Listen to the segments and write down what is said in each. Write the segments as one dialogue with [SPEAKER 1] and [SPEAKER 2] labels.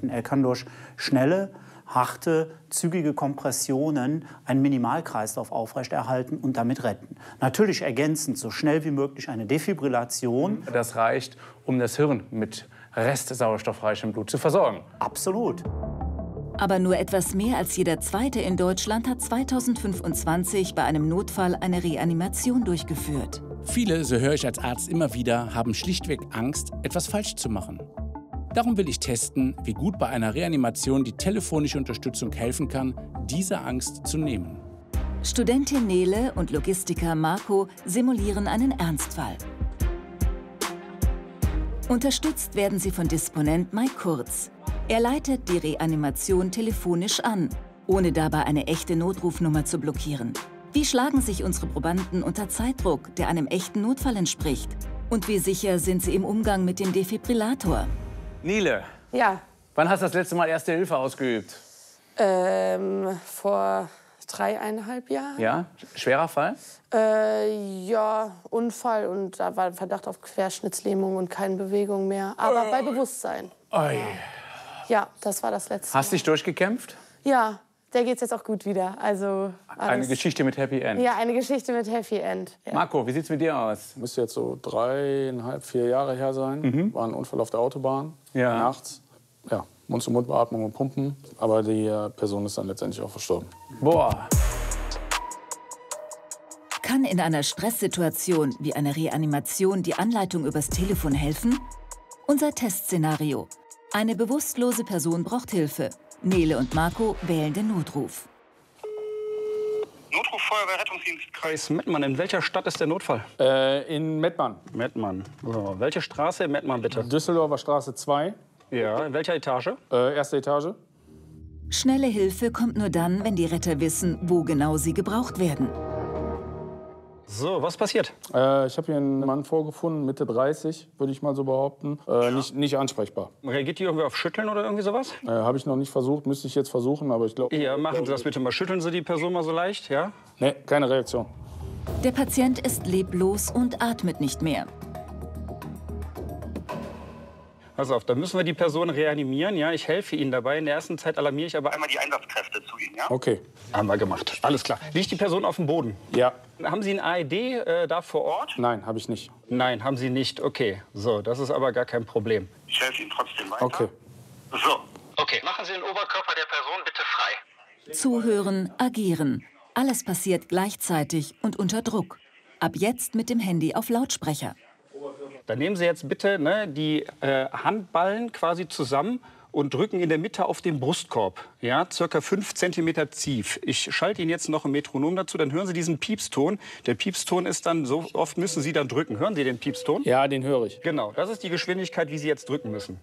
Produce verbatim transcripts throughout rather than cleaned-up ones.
[SPEAKER 1] retten. Er kann durch schnelle, harte, zügige Kompressionen einen Minimalkreislauf aufrechterhalten und damit retten. Natürlich ergänzend so schnell wie möglich eine Defibrillation.
[SPEAKER 2] Das reicht, um das Hirn mit restsauerstoffreichem Blut zu versorgen.
[SPEAKER 1] Absolut.
[SPEAKER 3] Aber nur etwas mehr als jeder Zweite in Deutschland hat zweitausendfünfundzwanzig bei einem Notfall eine Reanimation durchgeführt.
[SPEAKER 4] Viele, so höre ich als Arzt immer wieder, haben schlichtweg Angst, etwas falsch zu machen. Darum will ich testen, wie gut bei einer Reanimation die telefonische Unterstützung helfen kann, diese Angst zu nehmen.
[SPEAKER 3] Studentin Nele und Logistiker Marco simulieren einen Ernstfall. Unterstützt werden sie von Disponent Mike Kurz. Er leitet die Reanimation telefonisch an, ohne dabei eine echte Notrufnummer zu blockieren. Wie schlagen sich unsere Probanden unter Zeitdruck, der einem echten Notfall entspricht? Und wie sicher sind sie im Umgang mit dem Defibrillator?
[SPEAKER 2] Nele.
[SPEAKER 5] Ja.
[SPEAKER 2] Wann hast du das letzte Mal Erste Hilfe ausgeübt?
[SPEAKER 5] Ähm, vor dreieinhalb Jahren.
[SPEAKER 2] Ja? Schwerer Fall?
[SPEAKER 5] Äh, ja, Unfall und da war Verdacht auf Querschnittslähmung und keine Bewegung mehr. Aber äh. bei Bewusstsein.
[SPEAKER 2] Oi.
[SPEAKER 5] Ja, das war das letzte.
[SPEAKER 2] Hast du dich durchgekämpft?
[SPEAKER 5] Ja, der geht's jetzt auch gut wieder. Also alles.
[SPEAKER 2] Eine Geschichte mit Happy End.
[SPEAKER 5] Ja, eine Geschichte mit Happy End. Ja.
[SPEAKER 2] Marco, wie sieht's mit dir aus?
[SPEAKER 6] Müsste jetzt so dreieinhalb, vier Jahre her sein.
[SPEAKER 2] Mhm.
[SPEAKER 6] War ein Unfall auf der Autobahn.
[SPEAKER 2] Ja.
[SPEAKER 6] Nachts. Ja, Mund-zu-Mund-Beatmung und Pumpen. Aber die äh, Person ist dann letztendlich auch verstorben.
[SPEAKER 2] Boah.
[SPEAKER 3] Kann in einer Stresssituation wie einer Reanimation die Anleitung übers Telefon helfen? Unser Testszenario. Eine bewusstlose Person braucht Hilfe. Nele und Marco wählen den Notruf.
[SPEAKER 7] Notruf Feuerwehr Rettungsdienst Kreis Mettmann. In welcher Stadt ist der Notfall?
[SPEAKER 6] Äh, in Mettmann.
[SPEAKER 7] Mettmann. So, welche Straße in Mettmann bitte?
[SPEAKER 6] Düsseldorfer Straße zwei.
[SPEAKER 7] Ja, in welcher Etage?
[SPEAKER 6] Äh, erste Etage.
[SPEAKER 3] Schnelle Hilfe kommt nur dann, wenn die Retter wissen, wo genau sie gebraucht werden.
[SPEAKER 7] So, was passiert?
[SPEAKER 6] Äh, ich habe hier einen Mann vorgefunden, Mitte dreißig, würde ich mal so behaupten. Äh, ja. nicht, nicht ansprechbar.
[SPEAKER 7] Reagiert die irgendwie auf Schütteln oder irgendwie sowas?
[SPEAKER 6] Äh, habe ich noch nicht versucht, müsste ich jetzt versuchen, aber ich glaube...
[SPEAKER 7] Ja, machen Sie das bitte mal. Schütteln Sie die Person mal so leicht, ja?
[SPEAKER 6] Nee, keine Reaktion.
[SPEAKER 3] Der Patient ist leblos und atmet nicht mehr.
[SPEAKER 7] Pass auf, dann müssen wir die Person reanimieren, ja? Ich helfe Ihnen dabei. In der ersten Zeit alarmiere ich aber einmal die Einsatzkräfte zu Ihnen, ja?
[SPEAKER 6] Okay.
[SPEAKER 7] Haben wir gemacht. Alles klar. Liegt die Person auf dem Boden?
[SPEAKER 6] Ja.
[SPEAKER 7] Haben Sie ein A E D äh, da vor Ort?
[SPEAKER 6] Nein, habe ich nicht.
[SPEAKER 7] Nein, haben Sie nicht. Okay, so, das ist aber gar kein Problem. Ich helfe Ihnen trotzdem weiter.
[SPEAKER 6] Okay.
[SPEAKER 7] So, okay. Machen Sie den Oberkörper der Person bitte frei.
[SPEAKER 3] Zuhören, agieren. Alles passiert gleichzeitig und unter Druck. Ab jetzt mit dem Handy auf Lautsprecher.
[SPEAKER 7] Dann nehmen Sie jetzt bitte ne, die äh, Handballen quasi zusammen und drücken in der Mitte auf den Brustkorb. Ja, circa fünf Zentimeter tief. Ich schalte Ihnen jetzt noch ein Metronom dazu, dann hören Sie diesen Piepston. Der Piepston ist dann, so oft müssen Sie dann drücken. Hören Sie den Piepston?
[SPEAKER 6] Ja, den höre ich.
[SPEAKER 7] Genau, das ist die Geschwindigkeit, wie Sie jetzt drücken müssen.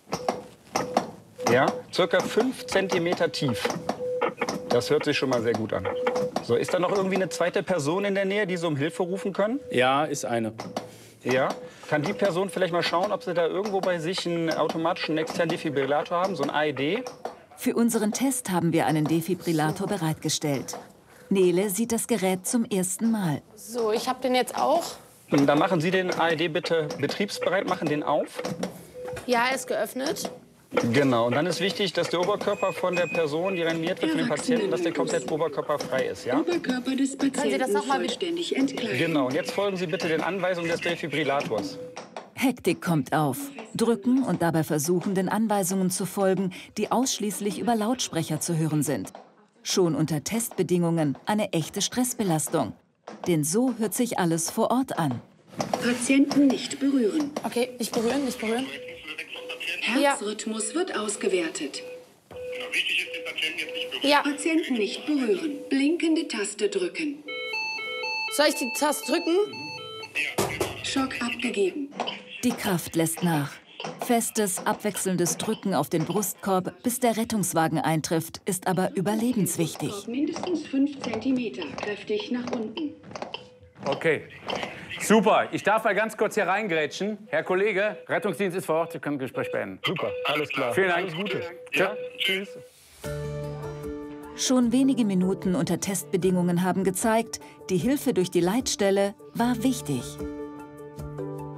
[SPEAKER 7] Ja, circa fünf Zentimeter tief. Das hört sich schon mal sehr gut an. So, ist da noch irgendwie eine zweite Person in der Nähe, die Sie um Hilfe rufen können?
[SPEAKER 6] Ja, ist eine.
[SPEAKER 7] Ja. Kann die Person vielleicht mal schauen, ob sie da irgendwo bei sich einen automatischen externen Defibrillator haben, so ein A E D?
[SPEAKER 3] Für unseren Test haben wir einen Defibrillator bereitgestellt. Nele sieht das Gerät zum ersten Mal.
[SPEAKER 5] So, ich habe den jetzt auch.
[SPEAKER 7] Und dann machen Sie den A E D bitte betriebsbereit, machen den auf.
[SPEAKER 5] Ja, er ist geöffnet.
[SPEAKER 7] Genau, und dann ist wichtig, dass der Oberkörper von der Person, die reanimiert wird, von dem Patienten, dass der komplett oberkörperfrei ist, ja?
[SPEAKER 8] Oberkörper des Patienten vollständig entkleidet.
[SPEAKER 7] Genau, und jetzt folgen Sie bitte den Anweisungen des Defibrillators.
[SPEAKER 3] Hektik kommt auf. Drücken und dabei versuchen, den Anweisungen zu folgen, die ausschließlich über Lautsprecher zu hören sind. Schon unter Testbedingungen eine echte Stressbelastung. Denn so hört sich alles vor Ort an.
[SPEAKER 8] Patienten nicht berühren.
[SPEAKER 5] Okay, nicht berühren, nicht berühren.
[SPEAKER 8] Herzrhythmus ja. wird ausgewertet.
[SPEAKER 7] Genau, wichtig ist, den Patienten jetzt nicht berühren.
[SPEAKER 5] Ja.
[SPEAKER 8] Patienten nicht berühren. Blinkende Taste drücken.
[SPEAKER 5] Soll ich die Taste drücken?
[SPEAKER 7] Ja, genau.
[SPEAKER 8] Schock abgegeben.
[SPEAKER 3] Die Kraft lässt nach. Festes, abwechselndes Drücken auf den Brustkorb, bis der Rettungswagen eintrifft, ist aber überlebenswichtig.
[SPEAKER 8] Mindestens fünf Zentimeter, kräftig nach unten.
[SPEAKER 2] Okay, super. Ich darf mal ganz kurz hier reingrätschen. Herr Kollege, Rettungsdienst ist vor Ort, Sie können das Gespräch beenden.
[SPEAKER 7] Super, alles klar.
[SPEAKER 2] Vielen Dank.
[SPEAKER 7] Alles Gute.
[SPEAKER 2] Ja.
[SPEAKER 7] Tschüss.
[SPEAKER 3] Schon wenige Minuten unter Testbedingungen haben gezeigt, die Hilfe durch die Leitstelle war wichtig.
[SPEAKER 2] Herr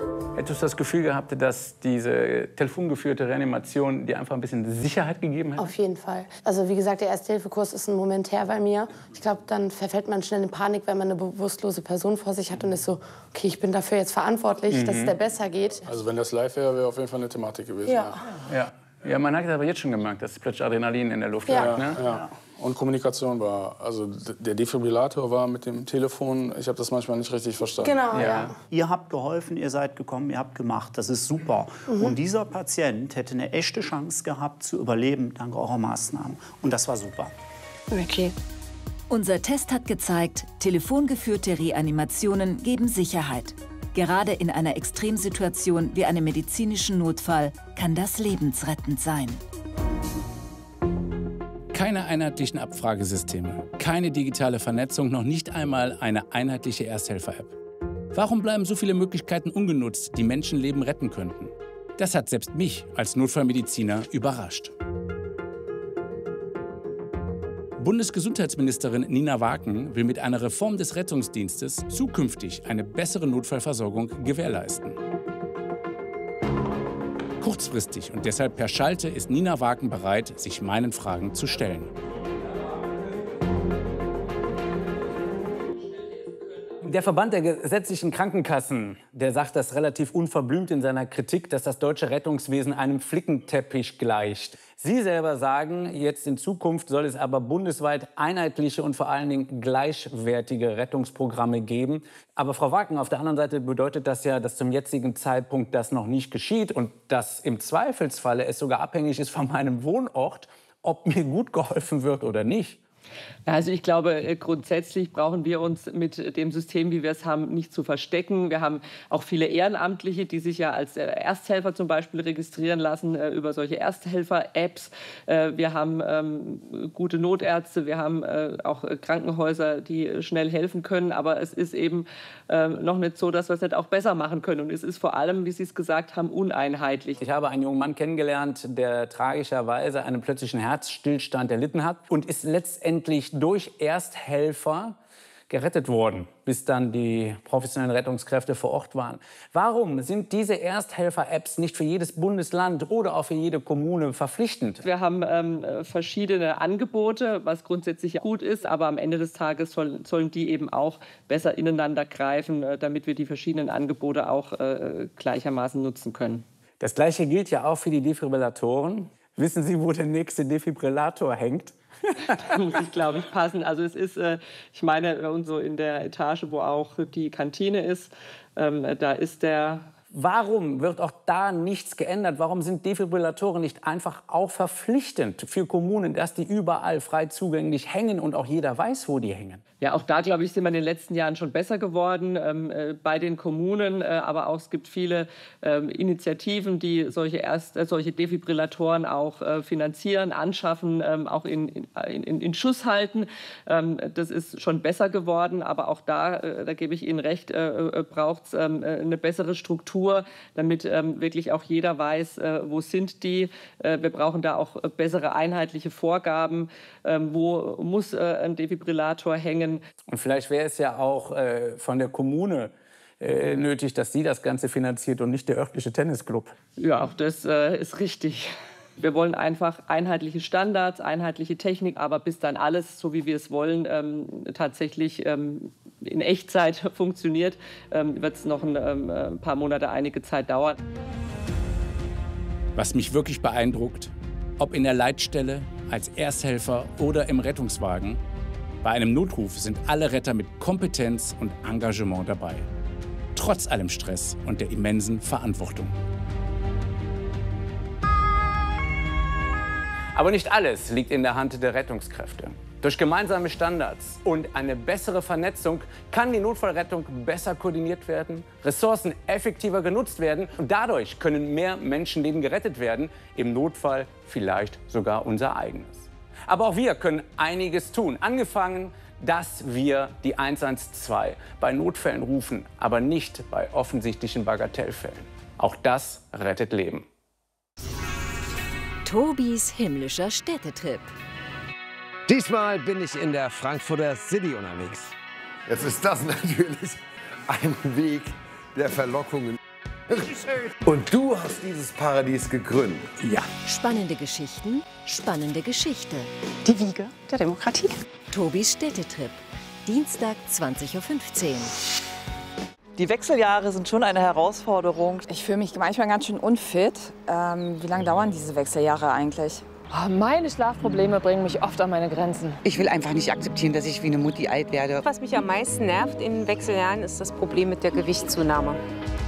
[SPEAKER 2] Hättest du das Gefühl gehabt, dass diese telefongeführte Reanimation dir einfach ein bisschen Sicherheit gegeben hat?
[SPEAKER 5] Auf jeden Fall. Also wie gesagt, der Erste-Hilfe-Kurs ist ein Moment her bei mir. Ich glaube, dann verfällt man schnell in Panik, wenn man eine bewusstlose Person vor sich hat und ist so, okay, ich bin dafür jetzt verantwortlich, mhm. dass es der besser geht.
[SPEAKER 6] Also wenn das live wäre, wäre auf jeden Fall eine Thematik gewesen.
[SPEAKER 5] Ja.
[SPEAKER 6] Ja,
[SPEAKER 2] ja. ja man hat aber jetzt schon gemerkt, dass plötzlich Adrenalin in der Luft
[SPEAKER 5] ja.
[SPEAKER 2] lag. Ne?
[SPEAKER 6] Ja. Und Kommunikation war, also der Defibrillator war mit dem Telefon, ich habe das manchmal nicht richtig verstanden.
[SPEAKER 5] Genau, ja.
[SPEAKER 1] ja. Ihr habt geholfen, ihr seid gekommen, ihr habt gemacht, das ist super. Mhm. Und dieser Patient hätte eine echte Chance gehabt zu überleben dank eurer Maßnahmen. Und das war super.
[SPEAKER 5] Okay.
[SPEAKER 3] Unser Test hat gezeigt, telefongeführte Reanimationen geben Sicherheit. Gerade in einer Extremsituation wie einem medizinischen Notfall kann das lebensrettend sein.
[SPEAKER 4] Keine einheitlichen Abfragesysteme, keine digitale Vernetzung, noch nicht einmal eine einheitliche Ersthelfer-App. Warum bleiben so viele Möglichkeiten ungenutzt, die Menschenleben retten könnten? Das hat selbst mich als Notfallmediziner überrascht. Bundesgesundheitsministerin Nina Waken will mit einer Reform des Rettungsdienstes zukünftig eine bessere Notfallversorgung gewährleisten. Kurzfristig und deshalb per Schalte ist Nina Waken bereit, sich meinen Fragen zu stellen.
[SPEAKER 2] Der Verband der gesetzlichen Krankenkassen, der sagt das relativ unverblümt in seiner Kritik, dass das deutsche Rettungswesen einem Flickenteppich gleicht. Sie selber sagen, jetzt in Zukunft soll es aber bundesweit einheitliche und vor allen Dingen gleichwertige Rettungsprogramme geben. Aber Frau Waken, auf der anderen Seite bedeutet das ja, dass zum jetzigen Zeitpunkt das noch nicht geschieht und dass im Zweifelsfalle es sogar abhängig ist von meinem Wohnort, ob mir gut geholfen wird oder nicht.
[SPEAKER 9] Also ich glaube, grundsätzlich brauchen wir uns mit dem System, wie wir es haben, nicht zu verstecken. Wir haben auch viele Ehrenamtliche, die sich ja als Ersthelfer zum Beispiel registrieren lassen über solche Ersthelfer-Apps. Wir haben ähm, gute Notärzte, wir haben äh, auch Krankenhäuser, die schnell helfen können. Aber es ist eben äh, noch nicht so, dass wir es nicht auch besser machen können. Und es ist vor allem, wie Sie es gesagt haben, uneinheitlich.
[SPEAKER 2] Ich habe einen jungen Mann kennengelernt, der tragischerweise einen plötzlichen Herzstillstand erlitten hat und ist letztendlich durch Ersthelfer gerettet worden, bis dann die professionellen Rettungskräfte vor Ort waren. Warum sind diese Ersthelfer-Apps nicht für jedes Bundesland oder auch für jede Kommune verpflichtend?
[SPEAKER 9] Wir haben ähm, verschiedene Angebote, was grundsätzlich gut ist, aber am Ende des Tages soll, sollen die eben auch besser ineinander greifen, äh, damit wir die verschiedenen Angebote auch äh, gleichermaßen nutzen können.
[SPEAKER 2] Das Gleiche gilt ja auch für die Defibrillatoren. Wissen Sie, wo der nächste Defibrillator hängt?
[SPEAKER 9] Da muss ich, glaube ich, passen. Also es ist, äh, ich meine, bei uns so in der Etage, wo auch die Kantine ist, ähm, da ist der...
[SPEAKER 2] Warum wird auch da nichts geändert? Warum sind Defibrillatoren nicht einfach auch verpflichtend für Kommunen, dass die überall frei zugänglich hängen und auch jeder weiß, wo die hängen?
[SPEAKER 9] Ja, auch da, glaube ich, sind wir in den letzten Jahren schon besser geworden ähm, äh, bei den Kommunen. Äh, aber auch es gibt viele ähm, Initiativen, die solche, Erst-, äh, solche Defibrillatoren auch äh, finanzieren, anschaffen, ähm, auch in, in, in, in Schuss halten. Ähm, das ist schon besser geworden. Aber auch da, äh, da gebe ich Ihnen recht, äh, äh, braucht es ähm, eine bessere Struktur, damit ähm, wirklich auch jeder weiß, äh, wo sind die. Äh, wir brauchen da auch äh, bessere einheitliche Vorgaben, äh, wo muss äh, ein Defibrillator hängen.
[SPEAKER 2] Und vielleicht wäre es ja auch äh, von der Kommune äh, nötig, dass sie das Ganze finanziert und nicht der örtliche Tennisclub.
[SPEAKER 9] Ja, auch das äh, ist richtig. Wir wollen einfach einheitliche Standards, einheitliche Technik, aber bis dann alles, so wie wir es wollen, ähm, tatsächlich ähm, in Echtzeit funktioniert, ähm, wird es noch ein ähm, ein paar Monate, einige Zeit dauern.
[SPEAKER 4] Was mich wirklich beeindruckt, ob in der Leitstelle, als Ersthelfer oder im Rettungswagen, bei einem Notruf sind alle Retter mit Kompetenz und Engagement dabei. Trotz allem Stress und der immensen Verantwortung.
[SPEAKER 2] Aber nicht alles liegt in der Hand der Rettungskräfte. Durch gemeinsame Standards und eine bessere Vernetzung kann die Notfallrettung besser koordiniert werden, Ressourcen effektiver genutzt werden und dadurch können mehr Menschenleben gerettet werden, im Notfall vielleicht sogar unser eigenes. Aber auch wir können einiges tun. Angefangen, dass wir die eins eins zwei bei Notfällen rufen, aber nicht bei offensichtlichen Bagatellfällen. Auch das rettet Leben.
[SPEAKER 3] Tobis himmlischer Städtetrip.
[SPEAKER 10] Diesmal bin ich in der Frankfurter City unterwegs.
[SPEAKER 11] Jetzt ist das natürlich ein Weg der Verlockungen. Und du hast dieses Paradies gegründet.
[SPEAKER 4] Ja.
[SPEAKER 12] Spannende Geschichten, spannende Geschichte.
[SPEAKER 13] Die Wiege der Demokratie.
[SPEAKER 12] Tobis Städtetrip. Dienstag, zwanzig Uhr fünfzehn.
[SPEAKER 14] Die Wechseljahre sind schon eine Herausforderung.
[SPEAKER 15] Ich fühle mich manchmal ganz schön unfit. Ähm, wie lange dauern diese Wechseljahre eigentlich?
[SPEAKER 16] Oh, meine Schlafprobleme bringen mich oft an meine Grenzen.
[SPEAKER 17] Ich will einfach nicht akzeptieren, dass ich wie eine Mutti alt werde.
[SPEAKER 18] Was mich am meisten nervt in Wechseljahren, ist das Problem mit der Gewichtszunahme.